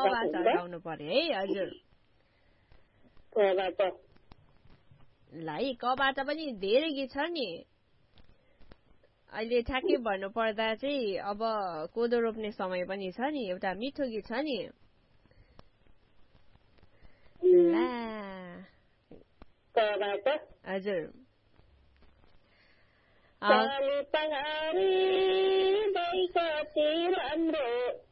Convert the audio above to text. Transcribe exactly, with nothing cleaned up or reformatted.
कबाट गाउनु पर्यो है हजुर कबाट ल है कबाट पनि धेरै गीत छ नि अहिले ठ्याक्कै भन्नु पर्दा चाहिँ अब कोदो रोप्ने समय पनि छ नि एउटा मिठो गीत छ नि ला कबाट हजुर काली पहाडी बैकती राम्रो